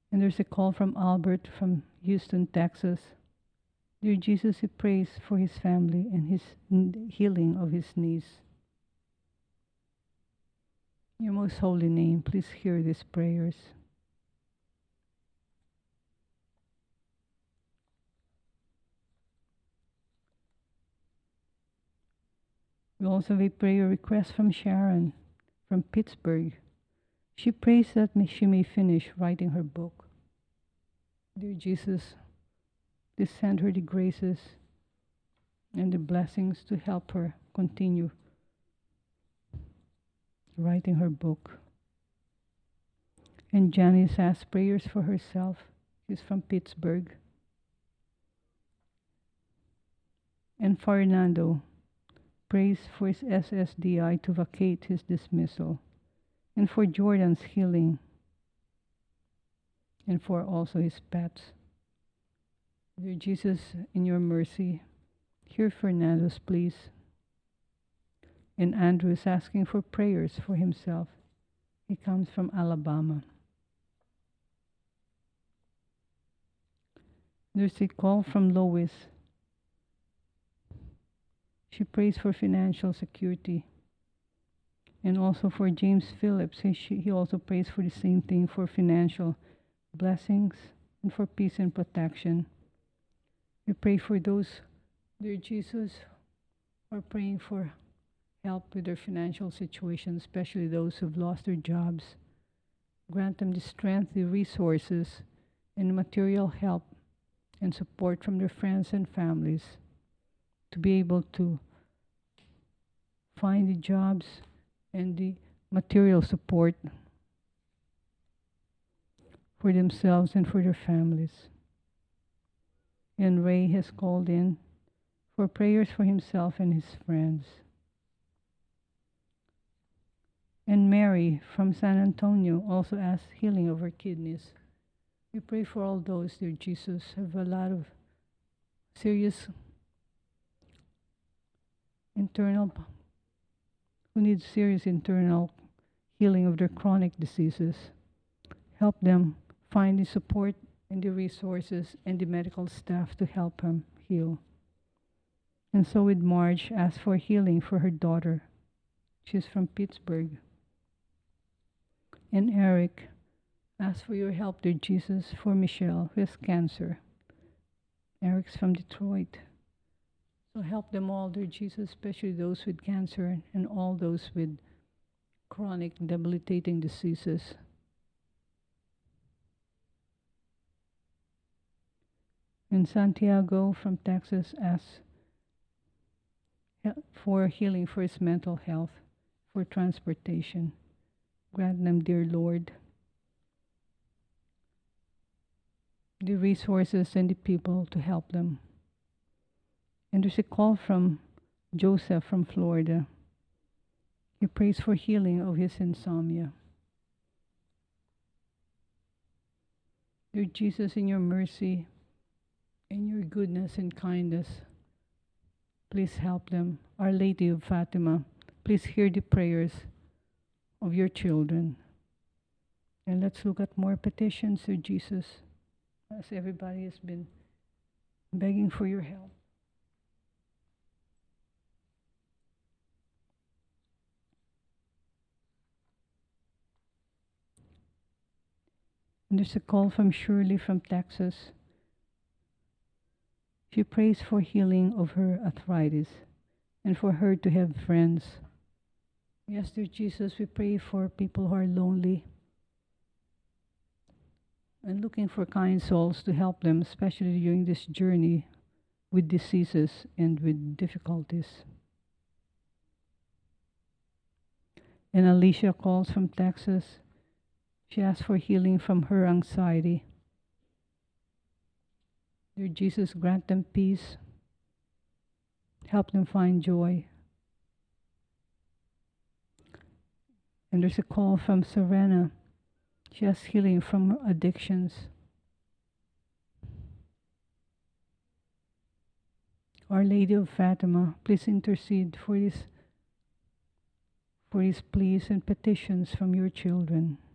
And there's a call from Albert from Houston, Texas. Dear Jesus, he prays for his family and his healing of his knees. In your most holy name, please hear these prayers. We also have a prayer request from Sharon from Pittsburgh. She prays that she may finish writing her book. Dear Jesus, please send her the graces and the blessings to help her continue writing her book. And Janice asks prayers for herself. She's from Pittsburgh. And Fernando prays for his SSDI to vacate his dismissal, and for Jordan's healing, and for also his pets. Dear Jesus, in your mercy, hear Fernando's pleas. And Andrew is asking for prayers for himself. He comes from Alabama. There's a call from Lois. She prays for financial security. And also for James Phillips, he also prays for the same thing, for financial blessings and for peace and protection. We pray for those, dear Jesus, who are praying for help with their financial situation, especially those who've lost their jobs. Grant them the strength, the resources, and material help and support from their friends and families to be able to find the jobs and the material support for themselves and for their families. And Ray has called in for prayers for himself and his friends. And Mary from San Antonio also asks healing of her kidneys. We pray for all those, dear Jesus, who have a lot of serious who need serious internal healing of their chronic diseases. Help them find the support and the resources and the medical staff to help them heal. And so with Marge, ask for healing for her daughter. She's from Pittsburgh. And Eric, ask for your help, dear Jesus, for Michelle, who has cancer. Eric's from Detroit. So help them all, dear Jesus, especially those with cancer and all those with chronic debilitating diseases. And Santiago from Texas asks for healing for his mental health, for transportation. Grant them, dear Lord, the resources and the people to help them. And there's a call from Joseph from Florida. He prays for healing of his insomnia. Dear Jesus, in your mercy, in your goodness and kindness, please help them. Our Lady of Fatima, please hear the prayers of your children. And let's look at more petitions to Jesus, as everybody has been begging for your help. And there's a call from Shirley from Texas. She prays for healing of her arthritis and for her to have friends. Yes, dear Jesus, we pray for people who are lonely and looking for kind souls to help them, especially during this journey with diseases and with difficulties. And Alicia calls from Texas. She asks for healing from her anxiety. Dear Jesus, grant them peace. Help them find joy. And there's a call from Serena. She asks healing from addictions. Our Lady of Fatima, please intercede for these pleas and petitions from your children.